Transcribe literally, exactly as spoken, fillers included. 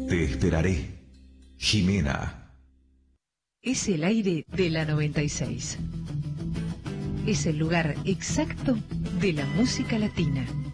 Te esperaré, Jimena. Es el aire de la noventa y seis. Es el lugar exacto de la música latina.